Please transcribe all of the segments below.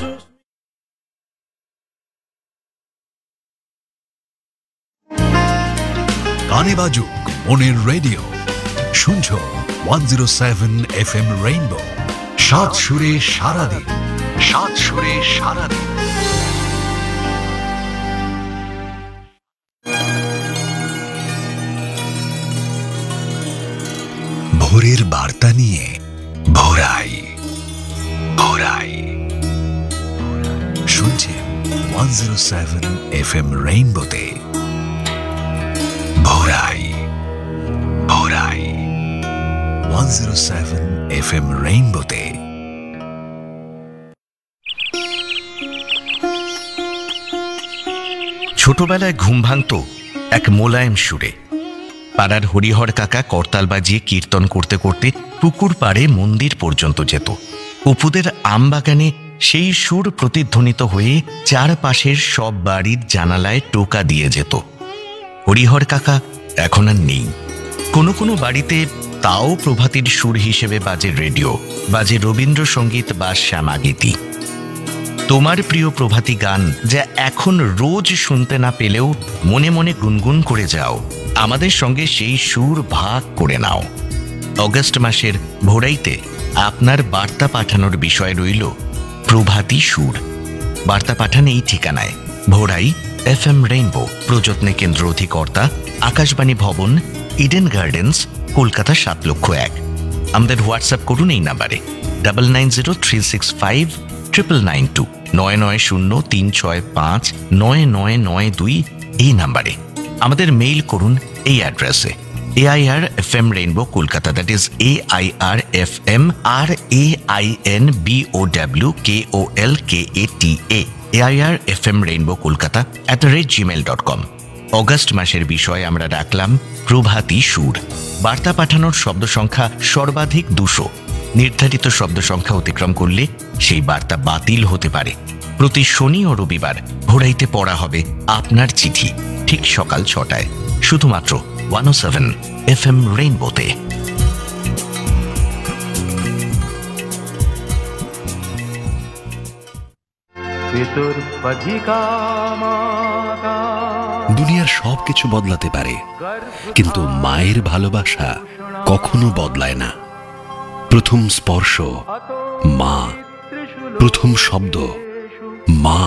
গানে বাজুক মনের রেডিও, শুনছো 107 FM রেইনবো। সাত সুরে সারাদিন, সাত সুরে সারাদিন। ভোরের বার্তা নিয়ে ভোরাই ভোরাই শুনছেন 107 FM রেইনবোতে। ভোরাই ভোরাই 107 FM রেইনবোতে। ছোটবেলায় ঘুম ভাঙত এক মোলায়েম সুরে। পাড়ার হরিহর কাকা করতাল বাজিয়ে কীর্তন করতে করতে পুকুর পাড়ে মন্দির পর্যন্ত যেত। অপুদের আম বাগানে সেই সুর প্রতিধ্বনিত হয়ে চারপাশের সব বাড়ির জানালায় টোকা দিয়ে যেত। হরিহর কাকা এখন আর নেই। কোনো কোনো বাড়িতে তাও প্রভাতীর সুর হিসেবে বাজে রেডিও, বাজে রবীন্দ্রসঙ্গীত বা শ্যামাগীতি। তোমার প্রিয় প্রভাতী গান যা এখন রোজ শুনতে না পেলেও মনে মনে গুনগুন করে যাও, আমাদের সঙ্গে সেই সুর ভাগ করে নাও। অগস্ট মাসের ভোরাইতে আপনার বার্তা পাঠানোর বিষয় রইল প্রভাতী সুর। বার্তা পাঠান এই ঠিকানায়: ভোরাই FM রেইনবো, প্রযত্নে কেন্দ্র অধিকর্তা, আকাশবাণী ভবন, ইডেন গার্ডেন্স, কলকাতা 7,01,000। আমাদের হোয়াটসঅ্যাপ করুন এই নাম্বারে 9903659992, 9903659992 এই নাম্বারে। আমাদের মেইল করুন এই অ্যাড্রেসে: AIRFM-Rainbow, Kolkata, that is AIRFM-RAINBOWKOLKATA, AIRFM-Rainbow, Kolkata @gmail.com। August মাসের বিষয়ে আমরা রাখলাম প্রভাতী সুর। বার্তা পাঠানোর শব্দ সংখ্যা সর্বাধিক 200। নির্ধারিত শব্দ সংখ্যা অতিক্রম করলে সেই বার্তা বাতিল হতে পারে। প্রতি শনি ও রবিবার ভোরাইতে পড়া হবে আপনার চিঠি, ঠিক সকাল 6টায়, শুধুমাত্র 107 FM রেইনবোতে। দুনিয়ার সবকিছু বদলাতে পারে, কিন্তু মায়ের ভালোবাসা কখনো বদলায় না। প্রথম স্পর্শ মা, প্রথম শব্দ মা।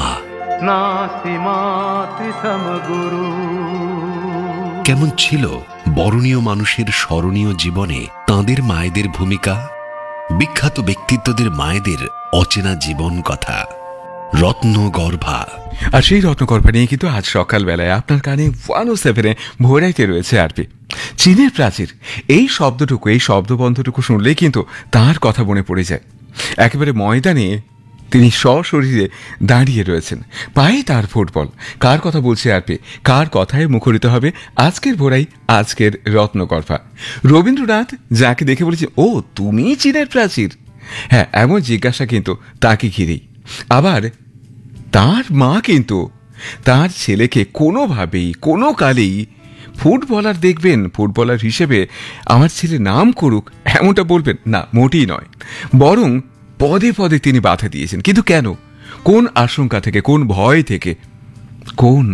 কেমন ছিল বরণীয় মানুষের স্মরণীয় জীবনে তাঁদের মায়েদের ভূমিকা? বিখ্যাত ব্যক্তিত্বদের মায়েদের অচেনা জীবন কথা, রত্নগর্ভা। আর সেই রত্নগর্ভা নিয়ে কিন্তু আজ সকালবেলায় আপনার কানে 107-এ ভোরাইতে রয়েছে আরপি। চীনের প্রাচীর, এই শব্দটুকু, এই শব্দবন্ধটুকু শুনলেই কিন্তু তার কথা মনে পড়ে যায়। একেবারে ময়দানে তিনি সশরীরে দাঁড়িয়ে রয়েছেন, পায়ে তার ফুটবল। কার কথা বলছে আরপি? কার কথায় মুখরিত হবে আজকের ভোরাই, আজকের রত্নগর্ভা? রবীন্দ্রনাথ যাকে দেখে বলেছে, ও তুমি চীনের প্রাচীর? হ্যাঁ, এমন জিজ্ঞাসা কিন্তু তাকে ঘিরেই। আবার তার মা কিন্তু তার ছেলেকে কোনোভাবেই, কোনো কালেই ফুটবলার দেখবেন, ফুটবলার হিসেবে আমার ছেলে নাম করুক এমনটা বলবেন না, মোটেই নয়। বরং পদে পদে তিনি বাধা দিয়েছেন। কিন্তু কেন? কোন আশঙ্কা থেকে, কোন ভয় থেকে, কোন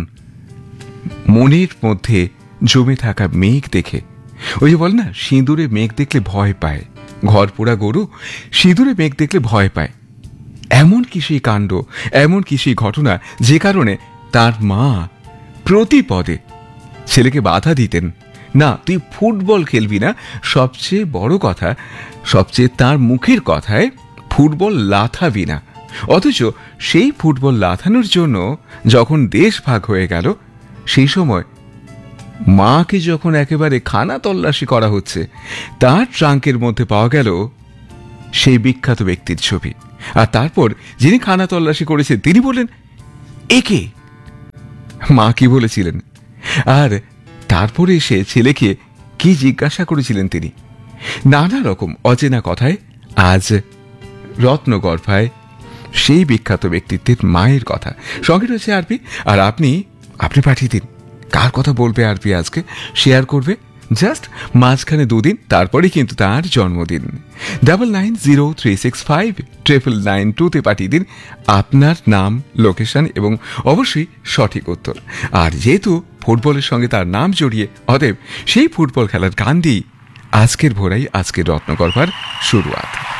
মনের মধ্যে জমে থাকা মেঘ দেখে? ওই যে বল না, সিঁদুরে মেঘ দেখলে ভয় পায়, ঘর পোড়া গরু সিঁদুরে মেঘ দেখলে ভয় পায়। এমন কি সেই কাণ্ড, এমন কি সেই ঘটনা যে কারণে তার মা প্রতি পদে ছেলেকে বাধা দিতেন? না, তুই ফুটবল খেলবি না। সবচেয়ে বড় কথা, সবচেয়ে তার মুখের কথায় ফুটবল লাথাবি না। অথচ সেই ফুটবল লাথানোর জন্য যখন দেশ ভাগ হয়ে গেল, সেই সময় মাকে যখন একেবারে খানা তল্লাশি করা হচ্ছে, তার ট্রাঙ্কের মধ্যে পাওয়া গেল সেই বিখ্যাত ব্যক্তির ছবি। আর তারপর যিনি খানা তল্লাশি করেছেন তিনি বললেন, একে? মা কি বলেছিলেন? আর তারপরে এসে ছেলেকে কি জিজ্ঞাসা করেছিলেন তিনি? নানা রকম অচেনা কথায় আজ রত্নগর্ভায় সেই বিখ্যাত ব্যক্তিত্বের মায়ের কথা। সঙ্গে রয়েছে আরপি। আর আপনি পাঠিয়ে দিন কার কথা বলবে আরপি আজকে, শেয়ার করবে জাস্ট মাঝখানে দুদিন, তারপরে কিন্তু তার জন্মদিন। 9903659992 পাঠিয়ে দিন আপনার নাম, লোকেশন এবং অবশ্যই সঠিক উত্তর। আর যেহেতু ফুটবলের সঙ্গে তার নাম জড়িয়ে, অতএব সেই ফুটবল খেলার গান দিয়েই আজকের ভোরাই, আজকের রত্নগর্ভার শুরুয়াত।